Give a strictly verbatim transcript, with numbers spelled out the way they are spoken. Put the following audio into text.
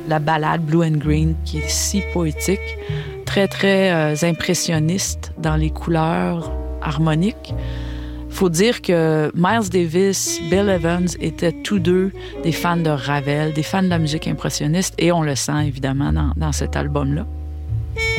la ballade Blue and Green, qui est si poétique, très, très euh, impressionniste dans les couleurs harmoniques. Il faut dire que Miles Davis, Bill Evans étaient tous deux des fans de Ravel, des fans de la musique impressionniste, et on le sent évidemment dans, dans cet album-là.